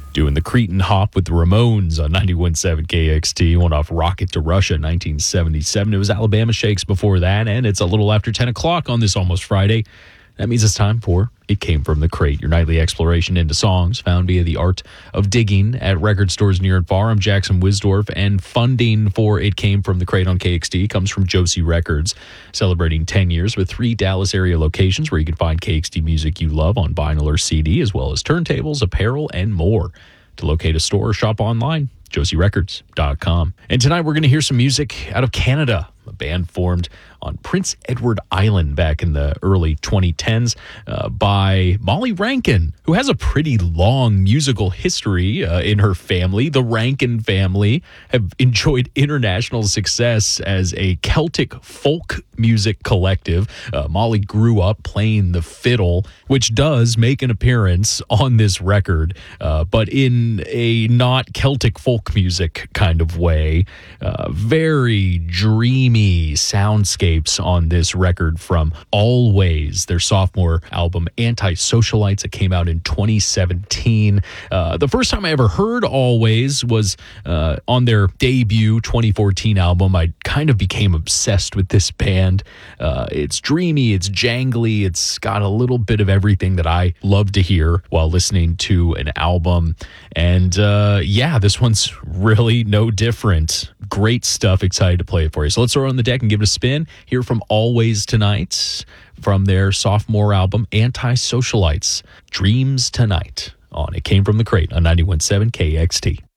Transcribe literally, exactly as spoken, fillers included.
Doing the Cretan Hop with the Ramones on ninety-one point seven K X T. One off Rocket to Russia, nineteen seventy-seven. It was Alabama Shakes before that, and it's a little after ten o'clock on this almost Friday. That means it's time for It Came From the Crate, your nightly exploration into songs found via the art of digging at record stores near and far. I'm Jackson Wisdorf, and funding for It Came From the Crate on K X T comes from Josie Records, celebrating ten years with three Dallas area locations where you can find K X T music you love on vinyl or C D, as well as turntables, apparel, and more. To locate a store or shop online, josie records dot com. And tonight we're going to hear some music out of Canada, a band formed on Prince Edward Island back in the early twenty tens uh, by Molly Rankin, who has a pretty long musical history uh, in her family. The Rankin family have enjoyed international success as a Celtic folk music collective. Uh, Molly grew up playing the fiddle, which does make an appearance on this record, uh, but in a not Celtic folk music kind of way. Uh, very dreamy soundscape on this record from Always, their sophomore album, Anti-Socialites. It came out in twenty seventeen. Uh, the first time I ever heard Always was uh, on their debut twenty fourteen album. I kind of became obsessed with this band. Uh, it's dreamy, it's jangly, it's got a little bit of everything that I love to hear while listening to an album. And uh, yeah, this one's really no different. Great stuff. Excited to play it for you. So let's throw it on the deck and give it a spin. Hear from Always tonight from their sophomore album, Anti-Socialites, Dreams Tonight on It Came From the Crate on ninety-one point seven K X T.